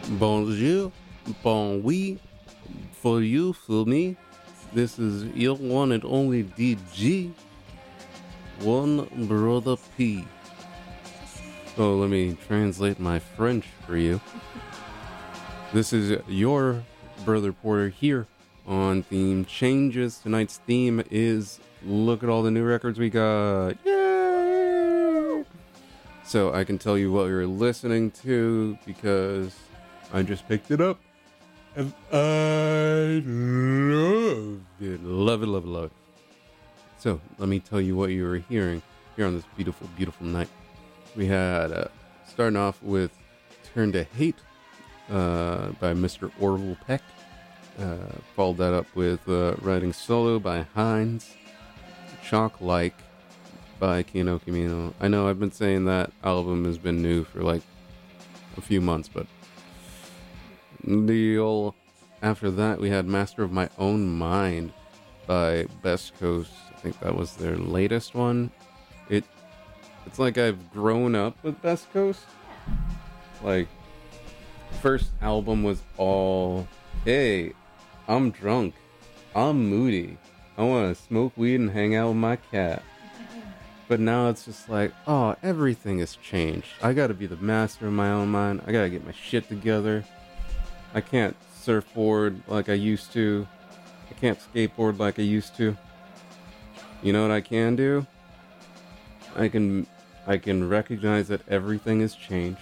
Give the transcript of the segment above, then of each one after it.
Bonjour, bon oui, for you, for me. This is your one and only DG, One Brother P. So let me translate my French for you. This is your Brother Porter here on Theme Changes. Tonight's theme is look at all the new records we got. Yay! So I can tell you what you're listening to because I just picked it up. And I love it. Love it, love it, love it. So let me tell you what you were hearing here on this beautiful, beautiful night. We had, starting off with Turn to Hate by Mr. Orville Peck. Followed that up with Riding Solo by Hines. Chalk Like by Kino Kimino. I know I've been saying that album has been new for like a few months, but deal. After that, we had Master of My Own Mind by Best Coast. I think that was their latest one. It's like I've grown up with Best Coast. Like, first album was all, hey, I'm drunk, I'm moody, I want to smoke weed and hang out with my cat. But now it's just like, oh, everything has changed. I gotta be the master of my own mind. I gotta get my shit together. I can't surfboard like I used to. I can't skateboard like I used to. You know what I can do? I can recognize that everything has changed.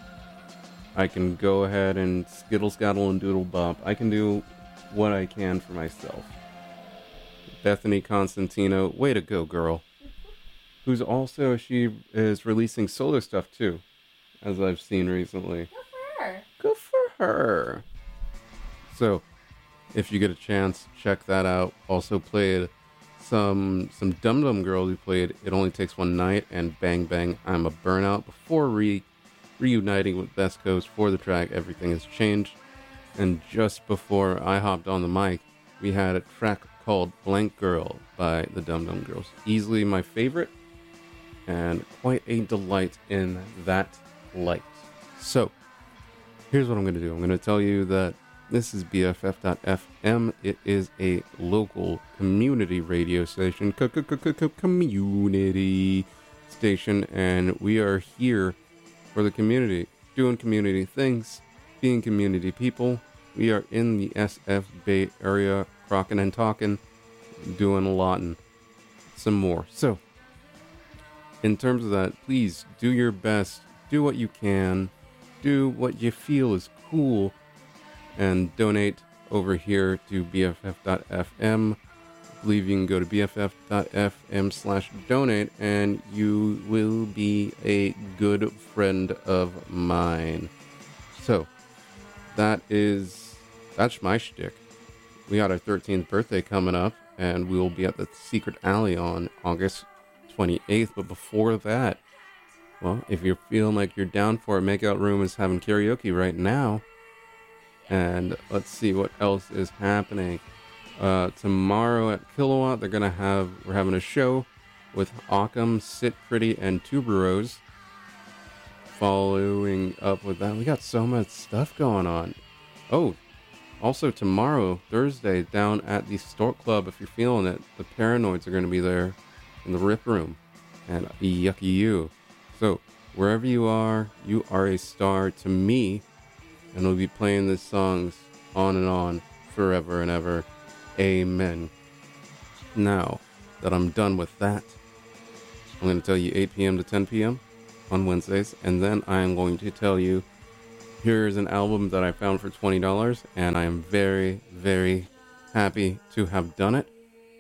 I can go ahead and skittle scattle and doodle bop. I can do what I can for myself. Bethany Constantino, way to go, girl. Who's also, she is releasing solo stuff too, as I've seen recently. Good for her. Good for her. So, if you get a chance, check that out. Also played some Dum Dum Girls who played It Only Takes One Night and Bang Bang I'm a Burnout before reuniting with Best Coast for the track Everything Has Changed. And just before I hopped on the mic, we had a track called Blank Girl by the Dum Dum Girls. Easily my favorite and quite a delight in that light. So, here's what I'm going to do. I'm going to tell you that this is BFF.FM. It is a local community radio station, community station, and we are here for the community, doing community things, being community people. We are in the SF Bay Area, crocking and talking, doing a lot and some more. So, in terms of that, please do your best, do what you can, do what you feel is cool, and donate over here to BFF.FM. I believe you can go to BFF.FM/donate and you will be a good friend of mine. So, that's my shtick. We got our 13th birthday coming up, and we will be at the Secret Alley on August 28th. But before that, well, if you're feeling like you're down for it, Makeout Room is having karaoke right now. And let's see what else is happening. Tomorrow at Kilowatt, we're having a show with Occam, Sit Pretty, and Tuberos. Following up with that, we got so much stuff going on. Oh, also tomorrow, Thursday, down at the Stork Club, if you're feeling it, the Paranoids are going to be there in the Rip Room. And yucky you. So, wherever you are a star to me. And we'll be playing these songs on and on, forever and ever. Amen. Now that I'm done with that, I'm going to tell you 8 p.m. to 10 p.m. on Wednesdays. And then I'm going to tell you, here's an album that I found for $20. And I am very, very happy to have done it.